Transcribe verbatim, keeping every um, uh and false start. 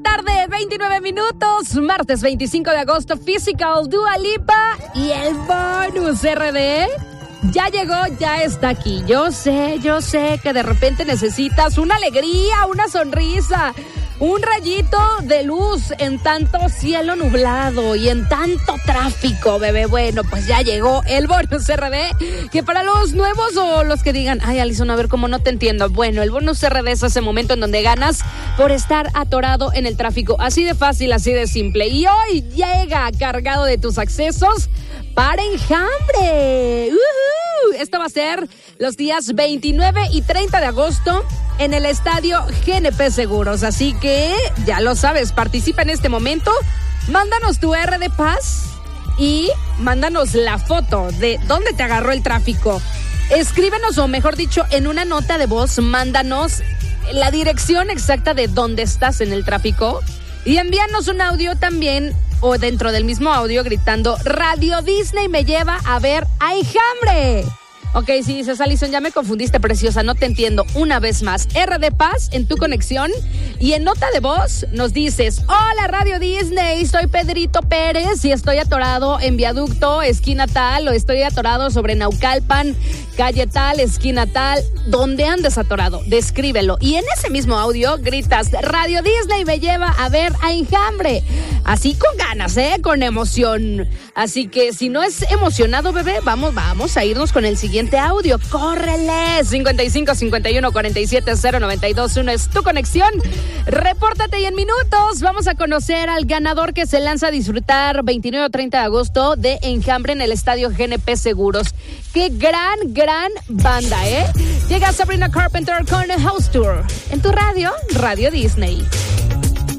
tarde, veintinueve minutos, martes veinticinco de agosto, Physical, Dua Lipa y el bonus R D. Ya llegó, ya está aquí. Yo sé, yo sé que de repente necesitas una alegría, una sonrisa, un rayito de luz en tanto cielo nublado y en tanto tráfico, bebé. Bueno, pues ya llegó el bonus R D, que para los nuevos o los que digan, ay, Alison, a ver, cómo no te entiendo. Bueno, el bonus R D es ese momento en donde ganas por estar atorado en el tráfico. Así de fácil, así de simple. Y hoy llega cargado de tus accesos para Enjambre. Uh-huh. Esto va a ser los días veintinueve y treinta de agosto en el estadio G N P Seguros. Así que ya lo sabes, participa en este momento. Mándanos tu R de Paz y mándanos la foto de dónde te agarró el tráfico. Escríbenos, o mejor dicho, en una nota de voz, mándanos la dirección exacta de dónde estás en el tráfico y envíanos un audio también, o dentro del mismo audio, gritando Radio Disney me lleva a ver a Enjambre. Ok, si dices, Alison, ya me confundiste, preciosa, no te entiendo. Una vez más, R de Paz en tu conexión y en nota de voz nos dices, hola Radio Disney, soy Pedrito Pérez y estoy atorado en Viaducto, esquina tal, o estoy atorado sobre Naucalpan, calle tal, esquina tal. ¿Dónde andes atorado? Descríbelo. Y en ese mismo audio gritas, Radio Disney me lleva a ver a Enjambre. Así con ganas, ¿eh? Con emoción. Así que si no es emocionado, bebé, vamos, vamos a irnos con el siguiente audio. ¡Córrele! cincuenta y cinco, cincuenta y uno, cuarenta y siete, cero noventa y dos uno es tu conexión. Repórtate y en minutos vamos a conocer al ganador que se lanza a disfrutar veintinueve o treinta de agosto de Enjambre en el estadio G N P Seguros. ¡Qué gran, gran banda, eh! Llega Sabrina Carpenter con el House Tour en tu radio, Radio Disney.